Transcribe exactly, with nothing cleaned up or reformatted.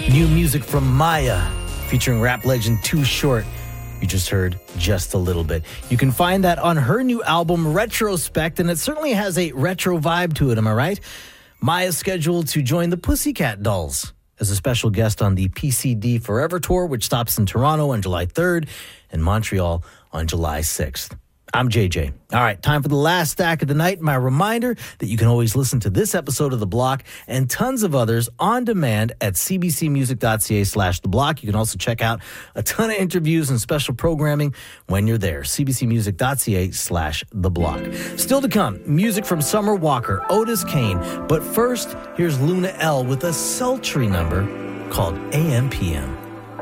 New music from Maya, featuring rap legend Too Short. You just heard Just a Little Bit. You can find that on her new album, Retrospect, and it certainly has a retro vibe to it, am I right? Maya's scheduled to join the Pussycat Dolls as a special guest on the P C D Forever Tour, which stops in Toronto on July third and Montreal on July sixth. I'm J J. All right, time for the last stack of the night. My reminder that you can always listen to this episode of The Block and tons of others on demand at cbcmusic.ca slash The Block. You can also check out a ton of interviews and special programming when you're there. cbcmusic.ca slash The Block. Still to come, music from Summer Walker, Otis Kane. But first, here's Luna L with a sultry number called A M P M.